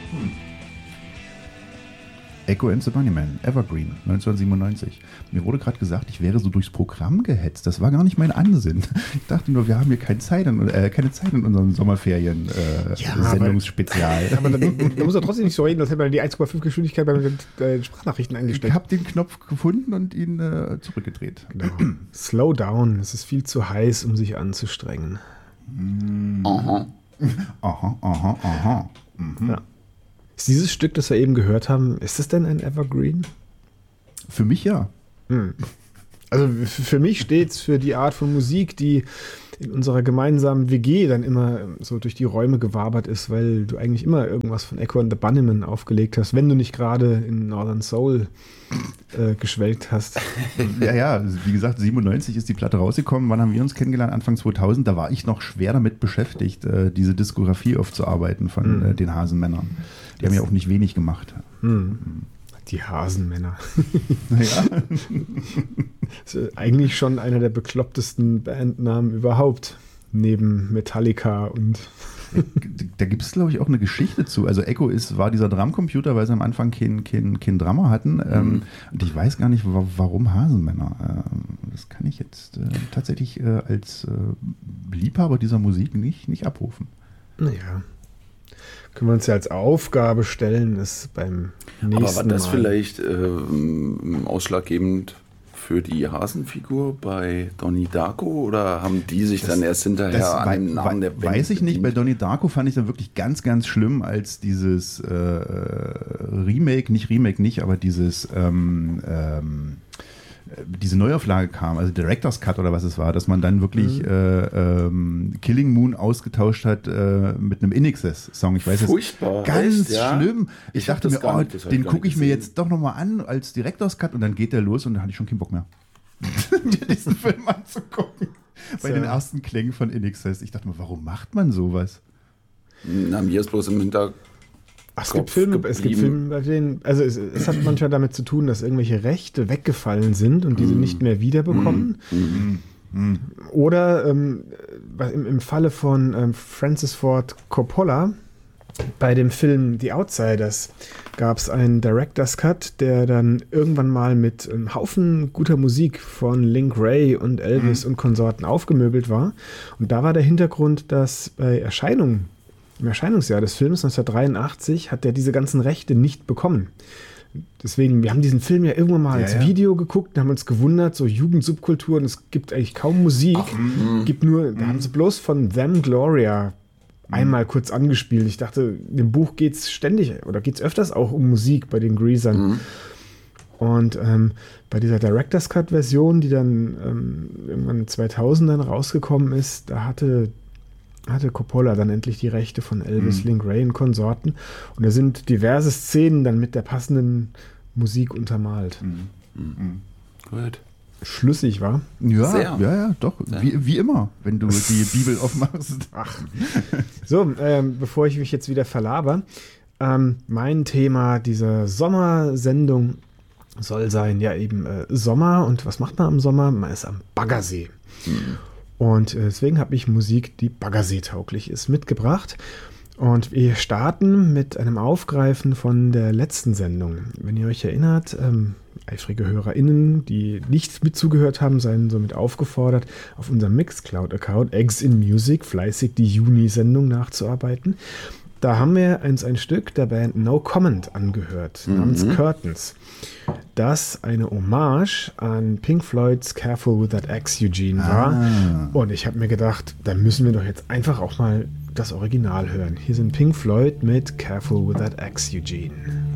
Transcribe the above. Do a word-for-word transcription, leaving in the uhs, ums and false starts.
Echo and the Bunnymen, Evergreen, neunzehnhundertsiebenundneunzig. Mir wurde gerade gesagt, ich wäre so durchs Programm gehetzt. Das war gar nicht mein Ansinn. Ich dachte nur, wir haben hier keine Zeit in, äh, keine Zeit in unserem Sommerferien äh, ja, Sendungsspezial. Aber, aber dann, dann muss er trotzdem nicht so reden, als hätte man die eins Komma fünf Geschwindigkeit bei den äh, Sprachnachrichten eingesteckt. Ich habe den Knopf gefunden und ihn äh, zurückgedreht. Genau. Slow down. Es ist viel zu heiß, um sich anzustrengen. Aha. Aha, aha, aha. Mhm. Ja. Ist dieses Stück, das wir eben gehört haben, ist es denn ein Evergreen? Für mich ja. Hm. Also f- für mich steht es für die Art von Musik, die in unserer gemeinsamen W G dann immer so durch die Räume gewabert ist, weil du eigentlich immer irgendwas von Echo and the Bunnymen aufgelegt hast, wenn du nicht gerade in Northern Soul äh, geschwelgt hast. Ja, ja, wie gesagt, siebenundneunzig ist die Platte rausgekommen. Wann haben wir uns kennengelernt? Anfang zweitausend. Da war ich noch schwer damit beschäftigt, äh, diese Diskografie aufzuarbeiten von Mhm. äh, den Hasenmännern. Die haben ja auch nicht wenig gemacht. Hm. Die Hasenmänner. Ja. Das ist eigentlich schon einer der beklopptesten Bandnamen überhaupt. Neben Metallica und... Da gibt es, glaube ich, auch eine Geschichte zu. Also Echo ist, war dieser Drumcomputer, weil sie am Anfang keinen kein, kein Drummer hatten. Mhm. Ähm, und ich weiß gar nicht, wa- warum Hasenmänner. Ähm, das kann ich jetzt äh, tatsächlich äh, als äh, Liebhaber dieser Musik nicht, nicht abrufen. Naja. Können wir uns ja als Aufgabe stellen, es beim nächsten Aber war das Mal. vielleicht äh, ausschlaggebend für die Hasenfigur bei Donnie Darko oder haben die sich Das- dann erst hinterher Das an wei- den Namen der wei- Band weiß ich nicht. Bei bedient? Donnie Darko fand ich dann wirklich ganz, ganz schlimm, als dieses äh, Remake, nicht Remake nicht, aber dieses ähm, ähm, diese Neuauflage kam, also Director's Cut oder was es war, dass man dann wirklich Mhm. äh, ähm, Killing Moon ausgetauscht hat äh, mit einem In-Excess-Song. Ich weiß jetzt, Furchtbar, ganz echt, ja? schlimm. Ich, Ich hab dachte das mir, gar oh, nicht, das hab ich den gar gucke nicht ich mir gesehen. jetzt doch nochmal an als Director's Cut und dann geht der los und dann hatte ich schon keinen Bock mehr, diesen Film anzugucken. Bei So. den ersten Klängen von In-Excess. Ich dachte mir, warum macht man sowas? Na, mir ist bloß im Hintergrund. Ach, es gibt Kopf Filme, es gibt geblieben. Filme, bei denen, also es, es hat manchmal damit zu tun, dass irgendwelche Rechte weggefallen sind und diese nicht mehr wiederbekommen. Oder ähm, was im, im Falle von ähm, Francis Ford Coppola bei dem Film The Outsiders gab es einen Director's Cut, der dann irgendwann mal mit einem Haufen guter Musik von Link Wray und Elvis und Konsorten aufgemöbelt war. Und da war der Hintergrund, dass bei Erscheinung, im Erscheinungsjahr des Films neunzehnhundertdreiundachtzig hat er diese ganzen Rechte nicht bekommen. Deswegen, wir haben diesen Film ja irgendwann mal Ja, als ja. Video geguckt und haben uns gewundert, so Jugendsubkulturen, es gibt eigentlich kaum Musik, gibt nur, da haben sie bloß von Them Gloria einmal kurz angespielt. Ich dachte, im Buch geht es ständig oder geht es öfters auch um Musik bei den Greasern. Und ähm, bei dieser Director's Cut Version, die dann ähm, irgendwann in zweitausendern rausgekommen ist, da hatte hatte Coppola dann endlich die Rechte von Elvis, Link Wray und Konsorten. Und da sind diverse Szenen dann mit der passenden Musik untermalt. Gut. Schlüssig, war? Ja, Sehr. ja, ja, doch. Wie, wie immer, wenn du die Bibel aufmachst. Ach. So, ähm, bevor ich mich jetzt wieder verlaber, ähm, mein Thema dieser Sommersendung soll sein, ja eben äh, Sommer. Und was macht man am Sommer? Man ist am Baggersee. Und äh, deswegen habe ich Musik, die Baggersee-tauglich ist, mitgebracht. Und wir starten mit einem Aufgreifen von der letzten Sendung. Wenn ihr euch erinnert, ähm, eifrige HörerInnen, die nicht mitzugehört haben, seien somit aufgefordert, auf unserem Mixcloud-Account Eggs in Music fleißig die Juni-Sendung nachzuarbeiten. Da haben wir uns ein Stück der Band No Comment angehört, namens Curtains. Das eine Hommage an Pink Floyds Careful with That Axe, Eugene, war. Ah. Und ich habe mir gedacht, da müssen wir doch jetzt einfach auch mal das Original hören. Hier sind Pink Floyd mit Careful with That Axe, Eugene.